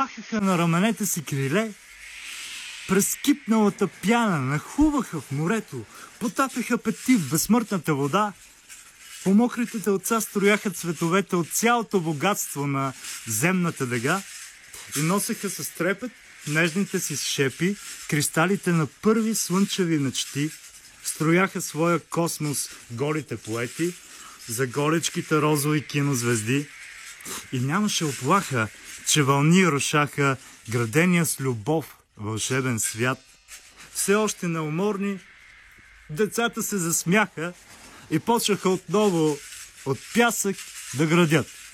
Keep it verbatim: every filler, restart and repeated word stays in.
махаха на раменете си криле, през кипналата пяна нахлуваха в морето, потапяха пети в безсмъртната вода. По мокрите телца строяха цветовете от цялото богатство на земната дъга и носеха с трепет нежните си шепи, кристалите на първи слънчеви мечти. Строяха своя космос голите поети, за голечките розови кинозвезди. И нямаше оплаха, че вълни рушаха градения с любов вълшебен свят. Все още неуморни, децата се засмяха и почнаха отново от пясък да градят.